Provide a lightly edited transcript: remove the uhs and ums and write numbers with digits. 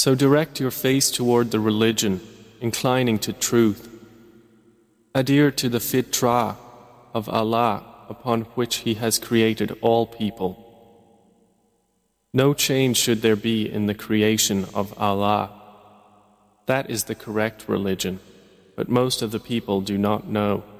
So direct your face toward the religion, inclining to truth. Adhere to the fitrah of Allah upon which He has created all people. No change should there be in the creation of Allah. That is the correct religion, but most of the people do not know.